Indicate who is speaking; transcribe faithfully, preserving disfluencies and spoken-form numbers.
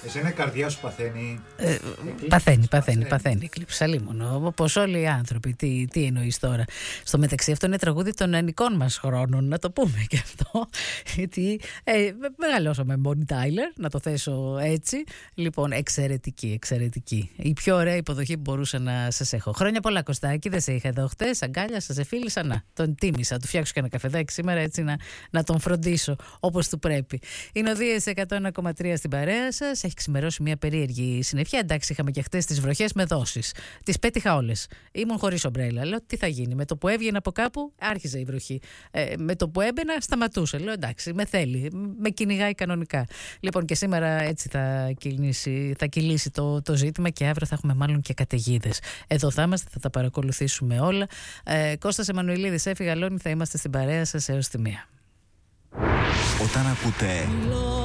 Speaker 1: Εσένα η καρδιά σου παθαίνει.
Speaker 2: Ε, παθαίνει, παθαίνει, παθαίνει. Εκλείψα λίμωνο. Όπως όλοι οι άνθρωποι. Τι, τι εννοείς τώρα? Στο μεταξύ, αυτό είναι τραγούδι των ενικών μας χρόνων, να το πούμε και αυτό. Γιατί ε, μεγαλώσαμε με Bonnie Tyler, να το θέσω έτσι. Λοιπόν, εξαιρετική, εξαιρετική. Η πιο ωραία υποδοχή που μπορούσα να σας έχω. Χρόνια πολλά, Κωστάκη. Δεν σε είχα εδώ χτες. Αγκάλιασα, σε φίλησα. Να, τον τίμησα. Του φτιάξω και ένα καφεδάκι σήμερα, έτσι να, να τον φροντίσω όπως του πρέπει. Είναι ο Δίες εκατό ένα κόμμα τρία στην παρέα σας. Έχει ξημερώσει μια περίεργη συννεφιά. Εντάξει, είχαμε και χτες τις βροχές με δόσεις. Τις πέτυχα όλες. Ήμουν χωρίς ομπρέλα. Λέω, τι θα γίνει? Με το που έβγαινα από κάπου, άρχιζε η βροχή. Ε, με το που έμπαινα, σταματούσε. Λέω, εντάξει, με θέλει. Με κυνηγάει κανονικά. Λοιπόν, και σήμερα έτσι θα κυλήσει, θα κυλήσει το, το ζήτημα και αύριο θα έχουμε μάλλον και καταιγίδες. Εδώ θα είμαστε, θα τα παρακολουθήσουμε όλα. Ε, Κώστας Εμμανουηλίδης, έφυγα, Λόνη, θα είμαστε στην παρέα σας έως τη μία.
Speaker 3: Όταν ακούτε